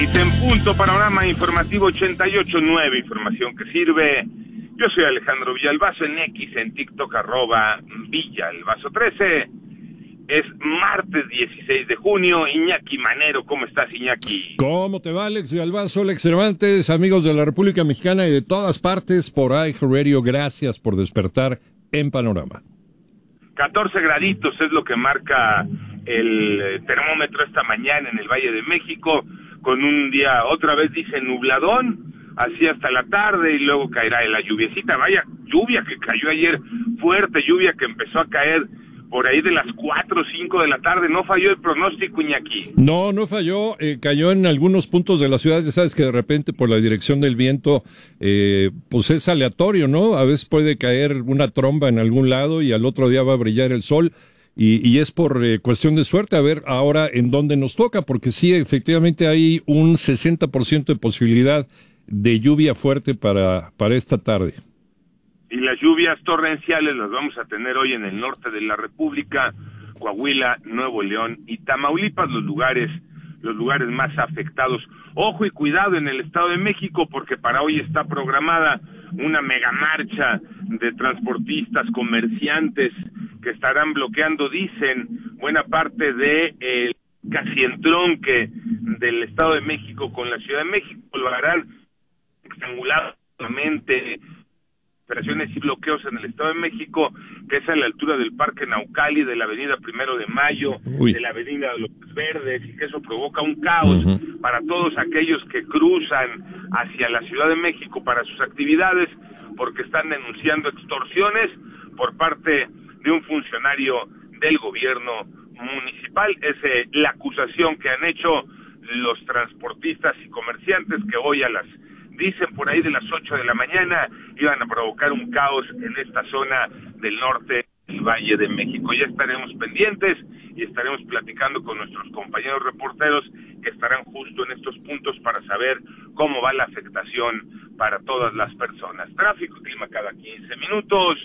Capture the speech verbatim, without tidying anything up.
En punto, panorama informativo ochenta y ocho punto nueve, información que sirve. Yo soy Alejandro Villalbazo, en X, en TikTok, arroba Villalbazo trece. Es martes dieciséis de junio. Iñaki Manero, ¿cómo estás, Iñaki? ¿Cómo te va, Alex Villalbazo, Alex Cervantes, amigos de la República Mexicana y de todas partes por iHeartRadio? Gracias por despertar en Panorama. catorce graditos es lo que marca el termómetro esta mañana en el Valle de México, con un día, otra vez dice nubladón, así hasta la tarde, y luego caerá la lluviecita. Vaya lluvia que cayó ayer, fuerte lluvia que empezó a caer por ahí de las cuatro o cinco de la tarde. No falló el pronóstico, Iñaki. No, no falló, eh, cayó en algunos puntos de la ciudad. Ya sabes que de repente por la dirección del viento, eh, pues es aleatorio, ¿no? A veces puede caer una tromba en algún lado y al otro día va a brillar el sol. Y, y es por eh, cuestión de suerte, a ver ahora en dónde nos toca, porque sí, efectivamente hay un sesenta por ciento de posibilidad de lluvia fuerte para, para esta tarde. Y las lluvias torrenciales las vamos a tener hoy en el norte de la República, Coahuila, Nuevo León y Tamaulipas, los lugares, los lugares más afectados. Ojo y cuidado en el Estado de México, porque para hoy está programada una mega marcha de transportistas, comerciantes, que estarán bloqueando, dicen, buena parte de el casi entronque del Estado de México con la Ciudad de México. Lo harán triangularmente, operaciones y bloqueos en el Estado de México, que es a la altura del Parque Naucali, de la Avenida Primero de Mayo, Uy. de la Avenida de los Verdes, y que eso provoca un caos uh-huh. para todos aquellos que cruzan hacia la Ciudad de México para sus actividades, porque están denunciando extorsiones por parte de un funcionario del gobierno municipal. Es eh, la acusación que han hecho los transportistas y comerciantes, que hoy a las, dicen por ahí de las ocho de la mañana, iban a provocar un caos en esta zona del norte del Valle de México. Ya estaremos pendientes y estaremos platicando con nuestros compañeros reporteros que estarán justo en estos puntos para saber cómo va la afectación para todas las personas. Tráfico y clima cada quince minutos.